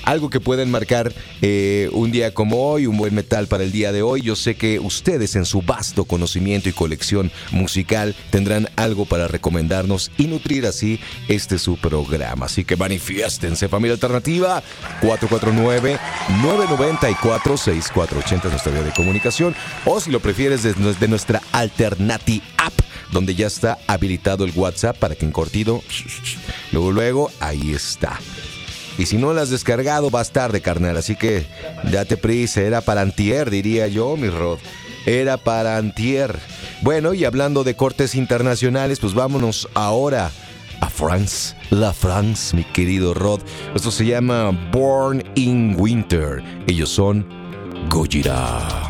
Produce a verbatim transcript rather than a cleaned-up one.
algo que pueden marcar eh, un día como hoy, un buen metal para el día de hoy. Yo sé que ustedes en su vasto conocimiento y colección musical tendrán algo para recomendarnos y nutrir así este su programa. Así que manifiéstense, familia alternativa. cuatro cuatro nueve, nueve nueve cuatro, seis cuatro ocho cero es nuestra vía de comunicación. O si lo prefieres, desde nuestra Alternati App, donde ya está habilitado el WhatsApp para que en cortito, luego, luego, ahí está. Y si no lo has descargado, vas tarde, carnal. Así que date prisa, era para antier, diría yo, mi Rod. Era para antier. Bueno, y hablando de cortes internacionales, pues vámonos ahora a France, la France, mi querido Rod. Esto se llama Born in Winter. Ellos son Gojira.